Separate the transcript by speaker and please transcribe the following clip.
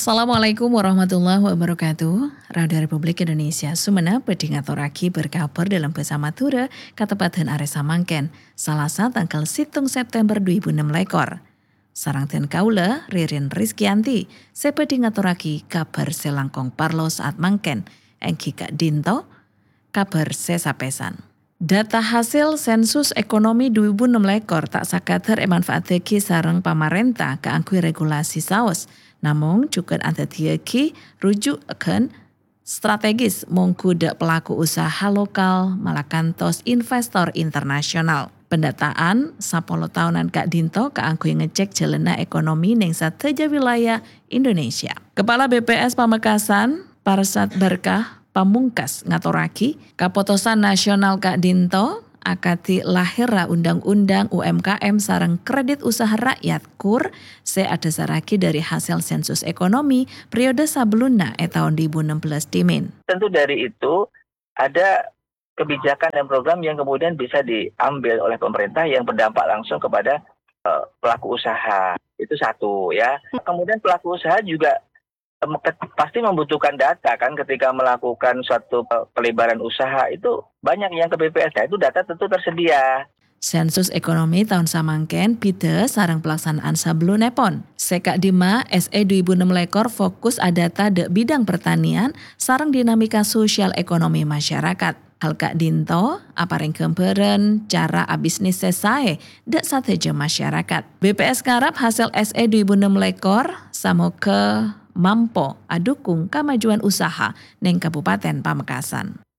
Speaker 1: Assalamualaikum warahmatullahi wabarakatuh. Radio Republik Indonesia Sumena pedhi ngaturake berkabar dalam basa Madura katepadan Aresa Mangken, Salasa tanggal 7 September 2026. Sarang den kaula Ririn Rizkianti, sepedhi ngaturake kabar selangkong parlo saat mangken, engki Kak Dinto, kabar sesapesan. Data hasil sensus ekonomi 2026 tak sakadar manfaatake sareng pamarentah kaanggo regulasi saos. Namun juga antadiaki rujuk akan strategis mengkuda pelaku usaha lokal malakantos investor internasional. Pendataan 10 tahunan Kak Dinto kaanggo ngecek jalana ekonomi ning sateja wilayah Indonesia. Kepala BPS Pamekasan Parsat Berkah Pamungkas ngaturaki Kaputusan Nasional Kak Dinto akati lahirra Undang-Undang UMKM sareng kredit usaha rakyat KUR seadasarake dari hasil sensus ekonomi periode sabelumna tahun 2016 dimin.
Speaker 2: Tentu dari itu ada kebijakan dan program yang kemudian bisa diambil oleh pemerintah yang berdampak langsung kepada pelaku usaha. Itu satu ya. Kemudian pelaku usaha juga pasti membutuhkan data kan ketika melakukan suatu pelebaran usaha itu banyak yang ke BPS. Nah, itu data tentu tersedia.
Speaker 1: Sensus ekonomi tahun samangken pide sarang pelaksanaan sabelunepon. Sekak Dima SE 2026 fokus data de bidang pertanian sarang dinamika sosial ekonomi masyarakat. Hal Kak Dinto, apareng kemperen, cara abisnis sesae, dak sateja masyarakat. BPS ngarap hasil SE 2026 samo ke mampo adukung kemajuan usaha neng Kabupaten Pamekasan.